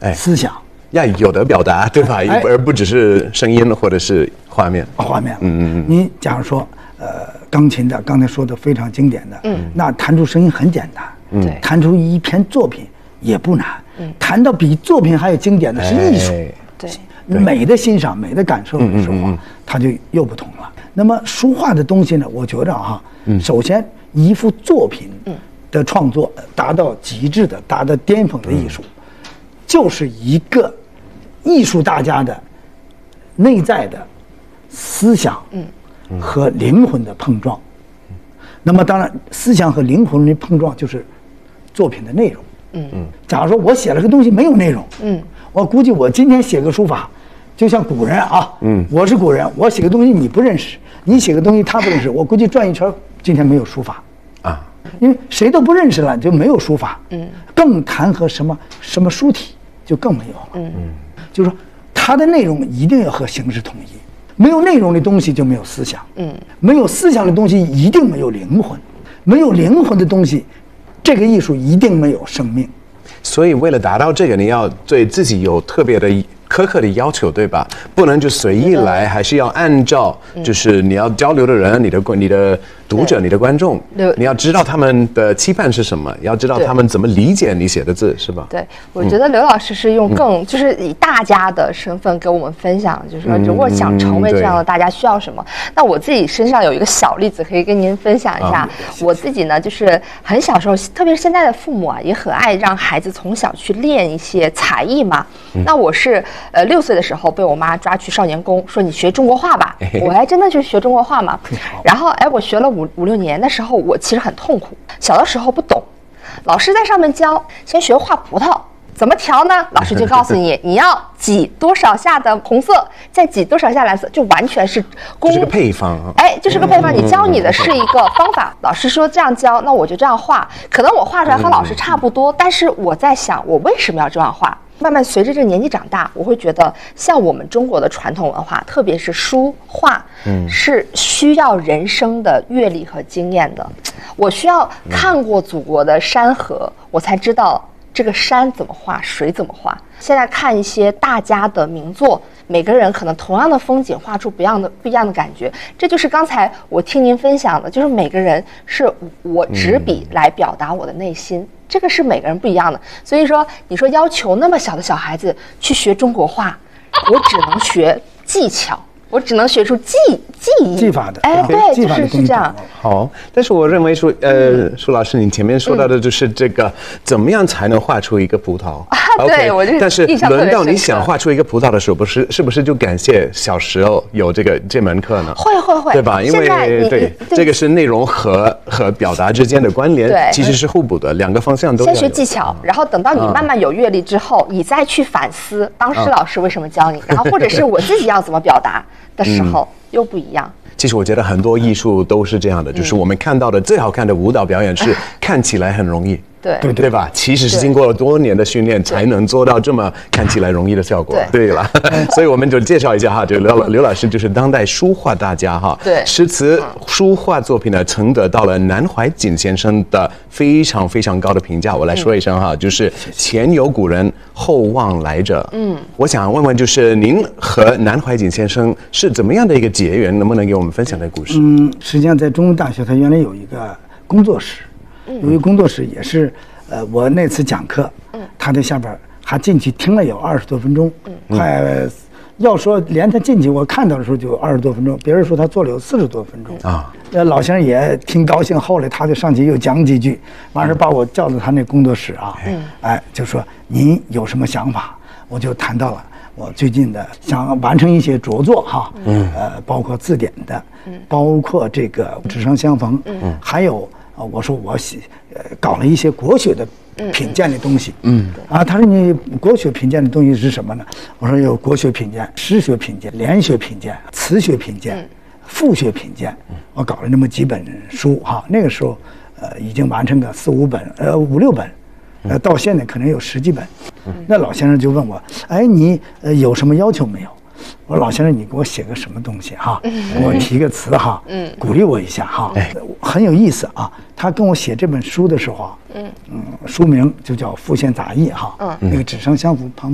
思想。 要有的表达，对吧？而不只是声音或者是画面。 你假如说，钢琴的刚才说的非常经典的，那弹出声音很简单，弹出一篇作品也不难，弹到比作品还有经典的是艺术， 对， 美的欣赏、美的感受的时候啊，它就又不同了。那么书画的东西呢，我觉着哈，首先一幅作品的创作达到极致的、达到巅峰的艺术，就是一个艺术大家的内在的思想和灵魂的碰撞。那么当然，思想和灵魂的碰撞就是作品的内容。假如说我写了个东西没有内容，我估计我今天写个书法，就像古人啊，我是古人，我写个东西你不认识，你写个东西他不认识，我估计转一圈今天没有书法啊，因为谁都不认识了就没有书法，更谈和什么书体就更没有了，就是说它的内容一定要和形式统一，没有内容的东西就没有思想，没有思想的东西一定没有灵魂，没有灵魂的东西，这个艺术一定没有生命。 所以为了达到这个，你要对自己有特别的苛刻的要求，对吧？不能就随意来，还是要按照就是你要交流的人、你的读者、你的观众，你要知道他们的期盼是什么，要知道他们怎么理解你写的字，是吧？ 对，我觉得刘老师是用就是以大家的身份给我们分享，就是说如果想成为这样的大家需要什么。那我自己身上有一个小例子可以跟您分享一下。我自己呢，就是很小时候，特别是现在的父母啊，也很爱让孩子从小去练一些才艺嘛。那我是6岁的时候被我妈抓去少年宫，说你学中国画吧。我还真的就是学中国画嘛。然后我学了5、6年，那时候我其实很痛苦。小的时候不懂，老师在上面教，先学画葡萄，怎么调呢？老师就告诉你，你要挤多少下的红色，再挤多少下蓝色，就完全是就是个配方啊。 就是个配方。你教你的是一个方法，老师说这样教，那我就这样画。可能我画出来和老师差不多，但是我在想，我为什么要这样画？慢慢随着这个年纪长大，我会觉得像我们中国的传统文化，特别是书画，是需要人生的阅历和经验的。我需要看过祖国的山河，我才知道这个山怎么画，水怎么画。现在看一些大家的名作，每个人可能同样的风景画出不一样的感觉。这就是刚才我听您分享的，就是每个人是我执笔来表达我的内心。这个是每个人不一样的，所以说你说要求那么小的小孩子去学中国画，我只能学技巧，我只能学出技法的， 对，就是这样。 好，但是我认为说，舒老师，你前面说到的就是这个，怎么样才能画出一个葡萄？ 对，我就但是轮到你想画出一个葡萄的时候，是不是就感谢小时候有这门课呢？ 会， 对吧？因为这个是内容和表达之间的关联，其实是互补的，两个方向都要有。 先学技巧，然后等到你慢慢有阅历之后，你再去反思当时老师为什么教你，然后或者是我自己要怎么表达的时候又不一样。 其实我觉得很多艺术都是这样的，就是我们看到的最好看的舞蹈表演是看起来很容易，对吧？其实是经过了多年的训练才能做到这么看起来容易的效果。对了，所以我们就介绍一下哈，就刘老师就是当代书画大家哈，诗词书画作品呢曾得到了南怀瑾先生的非常非常高的评价。我来说一声哈，就是前有古人，后望来者。我想问问，就是您和南怀瑾先生是怎么样的一个结缘？能不能给我们分享这个故事？ 实际上在中文大学，它原来有一个工作室。有一个工作室也是，我那次讲课，他在下边还进去听了有20多分钟，快要说连他进去我看到的时候就有20多分钟，别人说他做了有40多分钟啊。老先生也挺高兴，后来他就上去又讲几句，完事把我叫到他那工作室啊，就说您有什么想法？我就谈到了我最近的想完成一些着作哈，包括字典的，包括这个纸上相逢，还有。我说我搞了一些国学的品鉴的东西，他说你国学品鉴的东西是什么呢？我说有国学品鉴、诗学品鉴、联学品鉴、词学品鉴、复学品鉴，我搞了那么几本书哈。那个时候已经完成个4、5本，5、6本，到现在可能有10几本。那老先生就问我，你有什么要求没有？我说老先生，你给我写个什么东西哈？给我提个词哈，鼓励我一下哈。很有意思啊。他跟我写这本书的时候啊，书名就叫《复现杂艺》哈，那个纸上相逢旁。